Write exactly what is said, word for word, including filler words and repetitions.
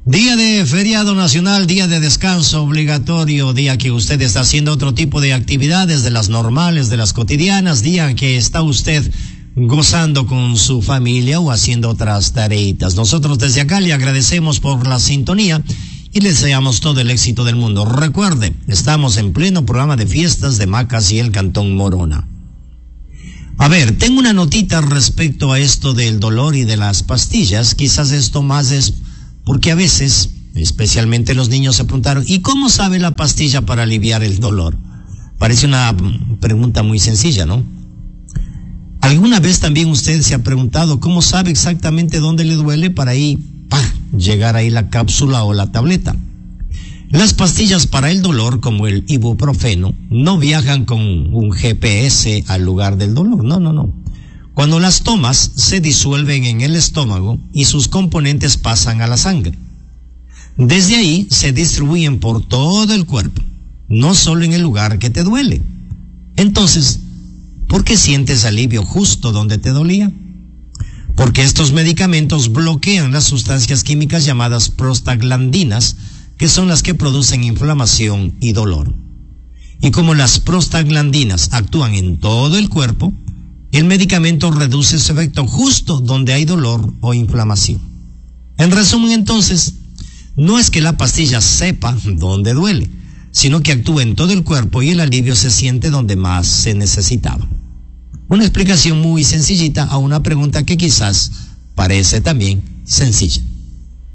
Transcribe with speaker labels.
Speaker 1: Día de feriado nacional, día de descanso obligatorio, día que usted está haciendo otro tipo de actividades de las normales, de las cotidianas, día que está usted gozando con su familia o haciendo otras tareitas. Nosotros desde acá le agradecemos por la sintonía y le deseamos todo el éxito del mundo. Recuerde, estamos en pleno programa de fiestas de Macas y el Cantón Morona. A ver, tengo una notita respecto a esto del dolor y de las pastillas. Quizás esto más es porque a veces, especialmente los niños, se preguntaron, ¿y cómo sabe la pastilla para aliviar el dolor? Parece una pregunta muy sencilla, ¿no? ¿Alguna vez también usted se ha preguntado cómo sabe exactamente dónde le duele para ahí, ¡pah!, llegar ahí la cápsula o la tableta? Las pastillas para el dolor, como el ibuprofeno, no viajan con un G P S al lugar del dolor, no, no, no. Cuando las tomas, se disuelven en el estómago y sus componentes pasan a la sangre. Desde ahí se distribuyen por todo el cuerpo, no solo en el lugar que te duele. Entonces, ¿por qué sientes alivio justo donde te dolía? Porque estos medicamentos bloquean las sustancias químicas llamadas prostaglandinas, que son las que producen inflamación y dolor. Y como las prostaglandinas actúan en todo el cuerpo, el medicamento reduce su efecto justo donde hay dolor o inflamación. En resumen, entonces, no es que la pastilla sepa dónde duele, sino que actúa en todo el cuerpo y el alivio se siente donde más se necesitaba. Una explicación muy sencillita a una pregunta que quizás parece también sencilla.